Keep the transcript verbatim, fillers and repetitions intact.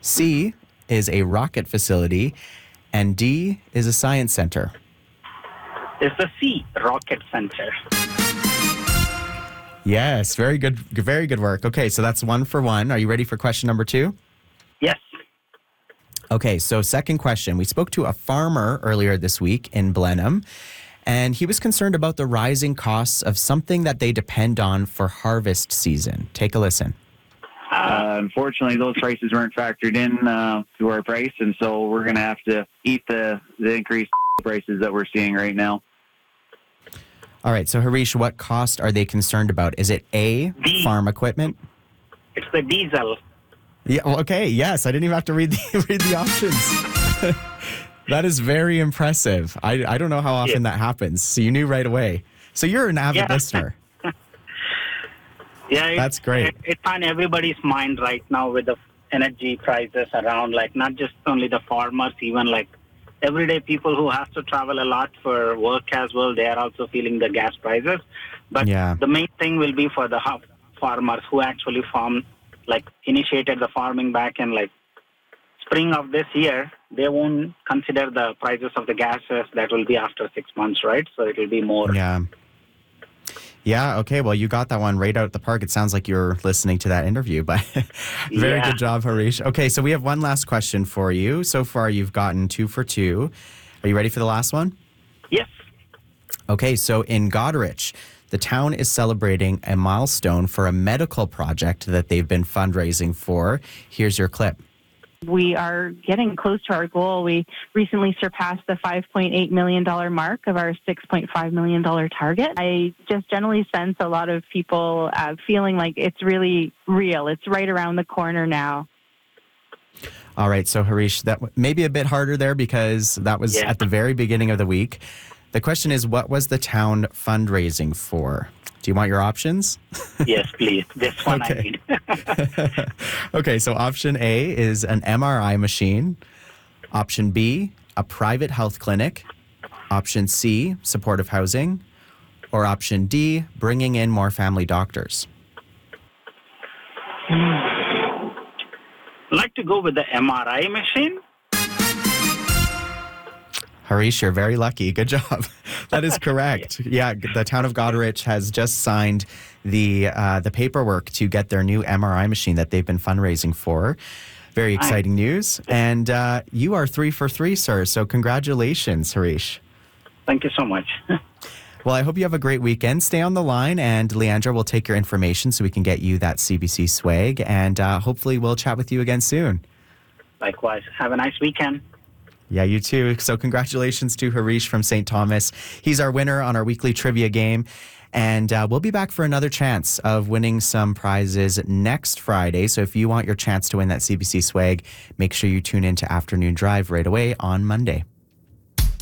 C is a rocket facility, and D is a science center? It's the C, Rocket Center. Yes, very good, very good work. Okay, so that's one for one. Are you ready for question number two? Yes. Okay, so second question. We spoke to a farmer earlier this week in Blenheim, and he was concerned about the rising costs of something that they depend on for harvest season. Take a listen. Uh, unfortunately, those prices weren't factored in uh, to our price, and so we're going to have to eat the, the increased prices that we're seeing right now. All right, so Harish, what cost are they concerned about? Is it A, D. farm equipment? It's the diesel. Yeah, well, okay, yes, I didn't even have to read the, read the options. That is very impressive. I, I don't know how often Yeah. that happens, so you knew right away. So you're an avid Yeah. listener. Yeah, it, That's great. It, it's on everybody's mind right now with the energy prices around, like not just only the farmers, even like everyday people who have to travel a lot for work as well. They are also feeling the gas prices. But Yeah. the main thing will be for the ha- farmers who actually farm, like initiated the farming back in like spring of this year. They won't consider the prices of the gases that will be after six months, right? So it will be more. Yeah. Yeah, okay, well, you got that one right out the park. It sounds like you're listening to that interview, but very Yeah. good job, Harish. Okay, so we have one last question for you. So far, you've gotten two for two. Are you ready for the last one? Yes. Okay, so in Goderich, the town is celebrating a milestone for a medical project that they've been fundraising for. Here's your clip. We are getting close to our goal. We recently surpassed the five point eight million dollars mark of our six point five million dollars target. I just generally sense a lot of people uh, feeling like it's really real. It's right around the corner now. All right, so Harish, that w- may be a bit harder there because that was Yeah. at the very beginning of the week. The question is, what was the town fundraising for? Do you want your options? Yes, please. This one I Okay. need. Okay, so option A is an M R I machine. Option B, a private health clinic. Option C, supportive housing. Or option D, bringing in more family doctors. I'd like to go with the M R I machine. Harish, you're very lucky. Good job. That is correct. Yeah, the town of Goderich has just signed the uh, the paperwork to get their new M R I machine that they've been fundraising for. Very exciting news. And uh, you are three for three, sir. So congratulations, Harish. Thank you so much. Well, I hope you have a great weekend. Stay on the line, and Leandra will take your information so we can get you that C B C swag. And uh, hopefully we'll chat with you again soon. Likewise. Have a nice weekend. Yeah, you too. So congratulations to Harish from Saint Thomas. He's our winner on our weekly trivia game. And uh, we'll be back for another chance of winning some prizes next Friday. So if you want your chance to win that C B C swag, make sure you tune in to Afternoon Drive right away on Monday.